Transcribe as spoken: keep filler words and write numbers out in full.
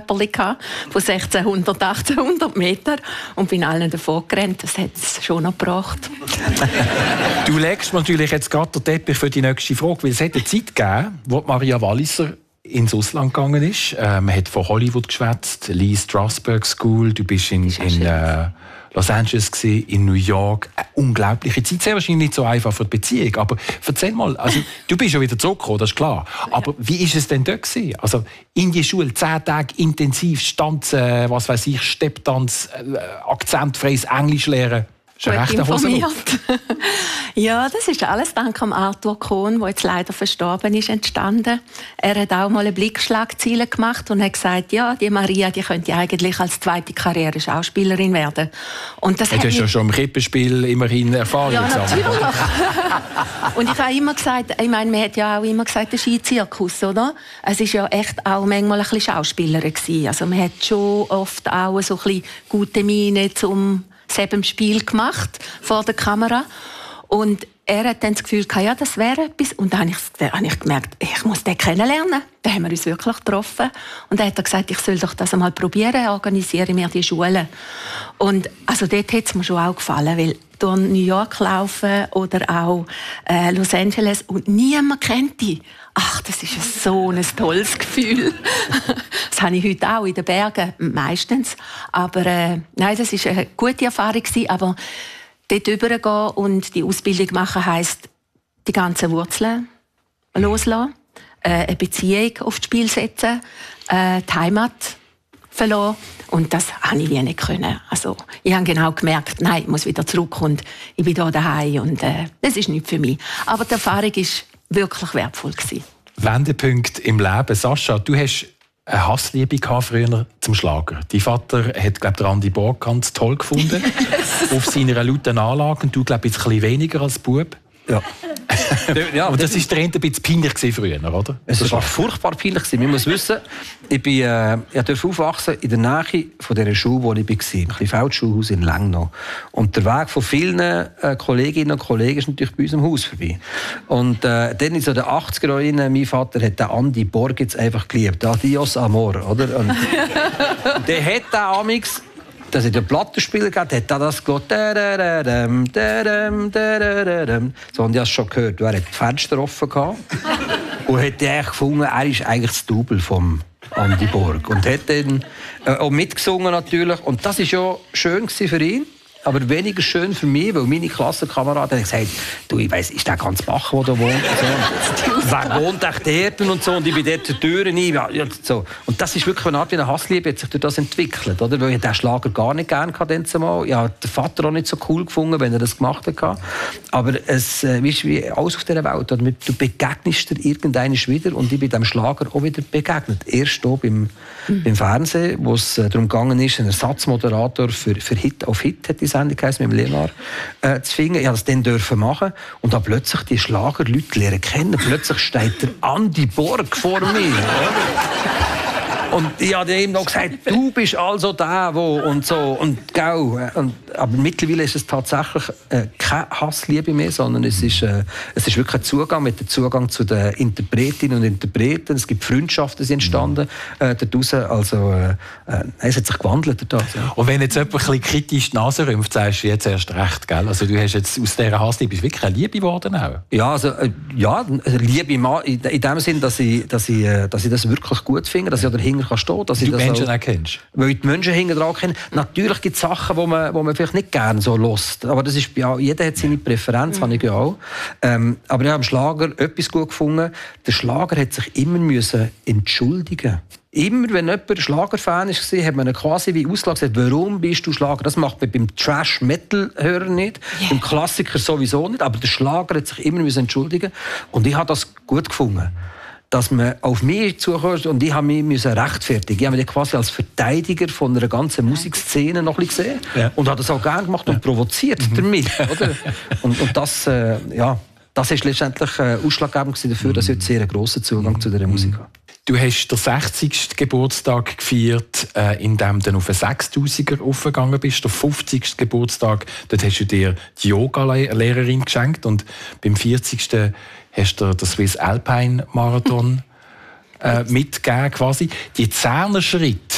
Schnapperli von sechzehnhundert, achtzehnhundert Meter und bin allen davon gerannt. Das hat es schon noch gebracht. Du legst mir natürlich jetzt gerade den Teppich für die nächste Frage, weil es hat eine Zeit gegeben, wo Maria Walliser ins Ausland gegangen ist. Äh, man hat von Hollywood geschwätzt, Lee Strasberg School, du bist in, in äh, Los Angeles gewesen, in New York. Eine unglaubliche Zeit. Sehr wahrscheinlich nicht so einfach für die Beziehung. Aber erzähl mal, also, du bist schon wieder zurückgekommen, das ist klar. Aber wie war es denn dort gewesen? Also in die Schule, zehn Tage intensiv Stanzen, was weiß ich, Stepptanz, äh, akzentfreies Englisch lernen. Gut informiert. Ja, das ist alles dank am Arthur Kohn, der jetzt leider verstorben ist, entstanden. Er hat auch mal eine Blickschlagzeile gemacht und hat gesagt, ja, die Maria, die könnte eigentlich als zweite Karriere Schauspielerin werden. Und das ja, hat du hast ja schon im Krippenspiel immerhin Erfahrung ja, gesammelt. natürlich. Und ich habe immer gesagt, ich meine, man hat ja auch immer gesagt, der Skizirkus, oder? Es war ja echt auch manchmal ein bisschen Schauspielerin gewesen. Also man hat schon oft auch so ein bisschen gute Miene zum selben Spiel gemacht vor der Kamera. Und er hat dann das Gefühl gehabt, ja, das wäre etwas. Und dann habe ich, habe ich gemerkt, ich muss den kennenlernen. Da haben wir uns wirklich getroffen. Und dann hat er gesagt, ich soll doch das einmal probieren, organisiere mir die Schule. Und also dort hat es mir schon auch gefallen, weil durch New York laufen oder auch äh, Los Angeles und niemand kennt die. Ach, das ist so ein tolles Gefühl. Das habe ich heute auch in den Bergen, meistens. Aber äh, nein, das war eine gute Erfahrung gewesen, aber dort rübergehen und die Ausbildung machen heisst, die ganzen Wurzeln loslassen, äh, eine Beziehung aufs Spiel setzen, äh, die Heimat verlassen. Und das konnte ich wie nicht können. Also, ich habe genau gemerkt, nein, ich muss wieder zurück und ich bin hier daheim und äh, das ist nicht für mich. Aber die Erfahrung war wirklich wertvoll gewesen. Wendepunkt im Leben. Sascha, du hast eine Hassliebe früher zum Schlager. Dein Vater hat, glaube ich, Andi Borg ganz toll gefunden. Auf seiner lauten Anlage. Und du, glaube ich, ein bisschen weniger als Bub. Ja. Ja, aber das war ein bisschen peinlich früher, oder? Es war furchtbar peinlich. Man muss wissen, ich, bin, äh, ich durfte aufwachsen in der Nähe von dieser Schule, wo ich war. Ein Feldschulhaus in Lengnau. Und der Weg von vielen äh, Kolleginnen und Kollegen ist natürlich bei uns am Haus vorbei. Und äh, dann in so den achtziger Jahren, mein Vater hat den Andi Borg jetzt einfach geliebt. Adios Amor, oder? Und der hat den amix, dass er den Plattenspieler gab, hat er das gehört. So, und ich habe es schon gehört. Er hat die Fenster offen gehabt und hat eigentlich gefunden, er ist eigentlich das Double vom Andi Borg. Und hat dann äh, auch mitgesungen natürlich. Und das war ja schön für ihn. Aber weniger schön für mich, weil meine Klassenkameraden haben gesagt, du, ich weiss, ist der ganz Bach, der da wohnt? So. Wer wohnt echt dort und so? Und ich bin dort zur Tür rein. Ja, so. Und das ist wirklich eine Art wie eine Hassliebe, hat sich durch das entwickelt. Oder? Weil ich den Schlager gar nicht gerne hatte. Ich habe den Vater auch nicht so cool gefunden, wenn er das gemacht hat. Aber es äh, ist wie alles auf dieser Welt. Oder? Du begegnest dir irgendwann wieder und ich bin dem Schlager auch wieder begegnet. Erst hier beim, mhm. beim Fernsehen, wo es äh, darum gegangen ist, einen Ersatzmoderator für, für Hit auf Hit, hat die Sendung geheißen, mit dem Leonard äh, zu finden. Ich durfte das dann dürfen machen und dann plötzlich die Schlagerleute lernen kennen. Plötzlich steht der Andi Borg vor mir. Und ich habe ihm noch gesagt, du bist also der, wo und so und gau. Und, aber mittlerweile ist es tatsächlich äh, keine Hassliebe mehr, sondern es ist, äh, es ist wirklich ein Zugang mit dem Zugang zu den Interpretinnen und Interpreten. Es gibt Freundschaften, die entstanden äh, daraus. Also äh, äh, es hat sich gewandelt. Das, ja. Und wenn jetzt jemand ein bisschen kritisch die Nase rümpft, sagst du jetzt erst recht, gell? Also du hast jetzt aus dieser Hassliebe wirklich eine Liebe geworden auch. Ja, also äh, ja, Liebe in, in dem Sinn, dass ich, dass ich, dass ich das wirklich gut finde, dass ich dahinter kann stehen, dass ich du das Menschen auch, auch kennst. Weil ich die Menschen hinten dran kenne. Natürlich gibt es Sachen, die man, wo man vielleicht nicht gerne so hört. Aber das ist, ja, jeder hat seine Präferenz, mhm. habe ich ja auch. Ähm, aber ich habe im Schlager etwas gut gefunden. Der Schlager hat sich immer müssen entschuldigen. Immer, wenn jemand ein Schlagerfan war, hat man ihn quasi wie ausgelassen gesagt, warum bist du Schlager? Das macht man beim Trash-Metal-Hörer nicht, yeah. beim Klassiker sowieso nicht. Aber der Schlager hat sich immer müssen entschuldigen. Und ich habe das gut gefunden. Dass man auf mich zukommt und ich habe mich rechtfertigen. Ich habe mich quasi als Verteidiger von einer ganzen Musikszene noch ein bisschen gesehen ja. und habe das auch gerne gemacht und ja. provoziert mhm. damit. Oder? Und, und das, äh, ja, das ist letztendlich äh, ausschlaggebend dafür, dass ich jetzt sehr einen grossen Zugang mhm. zu dieser Musik habe. Du hast den sechzigsten Geburtstag gefeiert, äh, indem du auf einen sechstausender aufgegangen bist. Der fünfzigsten Geburtstag, dort hast du dir die Yoga-Lehrerin geschenkt und beim vierzigsten hast du den Swiss Alpine Marathon äh, mitgegeben quasi. Die Zehner-Schritte